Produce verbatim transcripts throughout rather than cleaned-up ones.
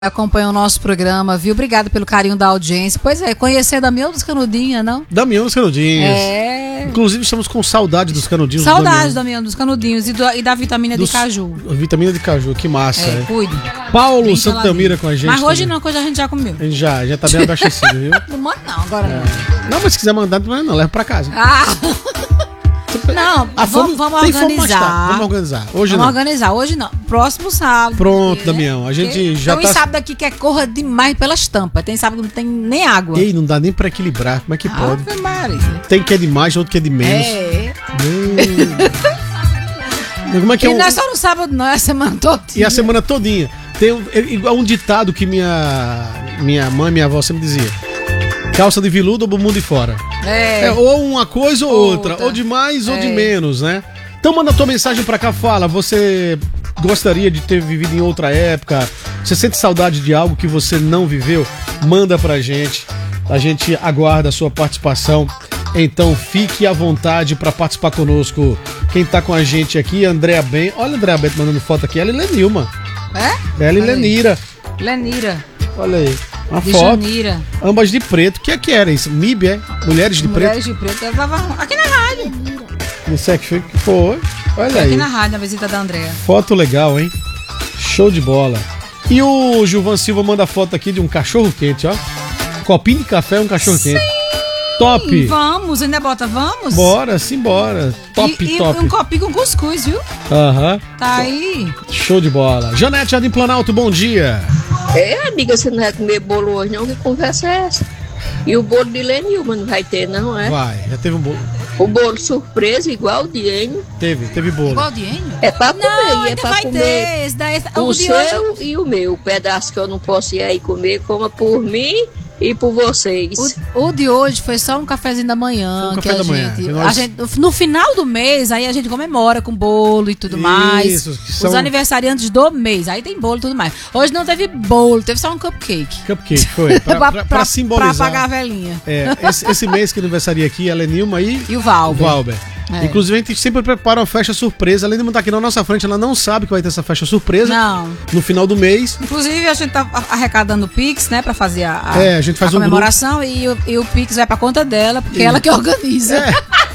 Acompanha o nosso programa, viu? Obrigado pelo carinho da audiência. Pois é, conhecer Damião dos Canudinhos, não? Damião dos Canudinhos. É. Inclusive, estamos com saudade dos canudinhos. Saudade do Damião dos Canudinhos e, do, e da vitamina dos, de caju. Vitamina de caju, que massa. É, é. cuide. Paulo bem Santamira com a gente. Mas hoje também. não, que hoje a gente já comeu. A gente já, já tá bem abastecido, viu? Não manda não, agora é. não. Não, mas se quiser mandar, não, não leva pra casa. Ah! Não, ah, vamos, vamos organizar. Vamos organizar. Hoje vamos não. organizar. Hoje não. Próximo sábado. Pronto, porque, Damião. A gente porque já tem tá... sábado aqui que é corra demais pelas tampas. Tem sábado que não tem nem água. Ei, não dá nem pra equilibrar. Como é que pode? Ave Maria. Tem que é de mais, outro que é de menos. É. Hum. Como é que e é um... não é só no sábado, não. É a semana toda. E a semana todinha. Tem um, é um ditado que minha, minha mãe e minha avó sempre dizia. Calça de veludo ou bumbum de fora. É. É ou uma coisa ou outra. outra. Ou de mais é. ou de menos, né? Então manda tua mensagem pra cá, fala. Você gostaria de ter vivido em outra época? Você sente saudade de algo que você não viveu? Manda pra gente. A gente aguarda a sua participação. Então fique à vontade pra participar conosco. Quem tá com a gente aqui, Andréa Ben. Olha a Andréa Ben mandando foto aqui. Ela e Lenilma. É? Ela e Lenira. Lenira. Olha aí. Uma de foto. Janira. Ambas de preto. O que é que era isso? M I B, é? Mulheres de Mulheres preto? de preto. Eu tava aqui na rádio. Isso é que foi. Foi. Olha Foi aí. aqui na rádio, a visita da Andréa. Foto legal, hein? Show de bola. E o Gilvan Silva manda foto aqui de um cachorro quente, ó. Copinho de café e um cachorro Sim. quente. Top! Vamos, ainda bota vamos? Bora, simbora. Top, e, top. E um copinho com cuscuz, viu? Aham. Tá aí. Show de bola. Janete Jardim Planalto, bom dia. É, amiga, você não vai comer bolo hoje não? Que conversa é essa? E o bolo de Lenilma não vai ter, não, é? Vai, já teve um bolo. O bolo surpresa, igual o de Enio. Teve, teve bolo. Igual de Enio? É pra comer, Não, e é ainda pra vai comer. ter. Esse daí, O, o de seu hoje... e o meu. O pedaço que eu não posso ir aí comer, coma por mim e por vocês. O, o de hoje foi só um cafezinho da manhã. Foi um que café a da manhã, gente, que nós- a gente, no final do mês, aí a gente comemora com bolo e tudo mais. Isso, que são- Os aniversariantes do mês. Aí tem bolo e tudo mais. Hoje não teve bolo, teve só um cupcake. Cupcake, foi. Pra, pra, pra, pra simbolizar. Pra pagar a velhinha. É, esse, esse mês que aniversaria aqui, a Lenilma e, E o Valber. o Valber. É. Inclusive, a gente sempre prepara uma festa surpresa. A Lenilma tá aqui na nossa frente, ela não sabe que vai ter essa festa surpresa Não. no final do mês. Inclusive, a gente tá arrecadando o Pix, né? Pra fazer a, a, É, a gente faz a um comemoração e, o, e o Pix vai pra conta dela, porque é ela que organiza. É.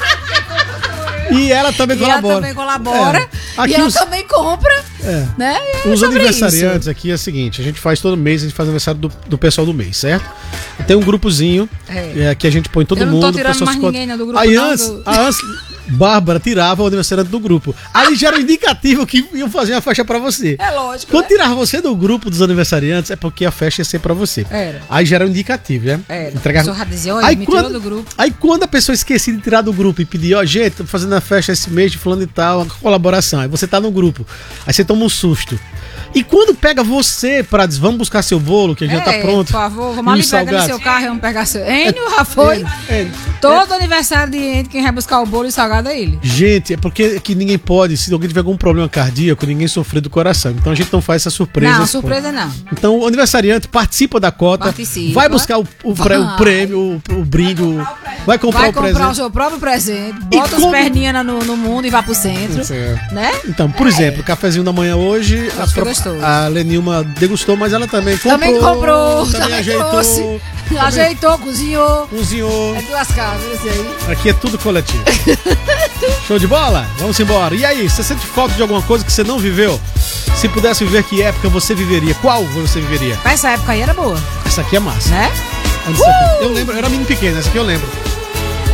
E ela também E colabora. ela também colabora. É. Aqui E ela os- também compra, É. né? E é Os sobre aniversariantes isso. aqui é o seguinte, a gente faz todo mês, a gente faz aniversário do, do pessoal do mês, certo? Tem um grupozinho É. é, que a gente põe todo Eu não mundo. tô o tirando pessoal mais se ninguém, né, do grupo, Aí não, antes, do- a antes, Bárbara tirava o aniversariante do grupo. Aí já era um indicativo que iam fazer uma festa pra você. É lógico, Quando né? tirava você do grupo dos aniversariantes, é porque a festa ia ser pra você. Era. Aí já era um indicativo, né? Era. Entregava... A pessoa já dizia, olha, aí, me quando... tirou do grupo. aí quando a pessoa esquecia de tirar do grupo e pedir, ó, gente, tô fazendo a festa esse mês de fulano e tal, uma colaboração. Aí você tá no grupo. Aí você toma um susto. E quando pega você pra dizer, vamos buscar seu bolo, que já tá É, pronto. Por favor, e vamos ali os pegar no salgados? seu carro e vamos pegar seu. Enio já foi. É, é. Todo aniversário de Enio, quem vai buscar o bolo e o salgado é ele. Gente, é porque que ninguém pode, se alguém tiver algum problema cardíaco, ninguém sofrer do coração. Então a gente não faz essa surpresa. Não, surpresa não. Então o aniversariante participa da cota, Participa. vai buscar o, o, pré- o Vai. prêmio, o, o brinde, o- vai comprar Vai o comprar presente. o seu próprio presente, E bota como- as perninhas no, no mundo e vai pro centro. Certo. Né? Então, por exemplo, o cafezinho da manhã hoje, a, Acho que pro- gostoso. a Lenilma degustou, mas ela também comprou. Também comprou, também, também ajeitou, trouxe. também Ajeitou, cozinhou. cozinhou. É duas casas, esse aí. Aqui é tudo coletivo. Show de bola? Vamos embora. E aí, você sente falta de alguma coisa que você não viveu? Se pudesse viver, que época você viveria? Qual você viveria? Mas essa época aí era boa, Essa aqui é massa. né? Essa aqui- Eu lembro, eu era menino pequeno, essa aqui eu lembro.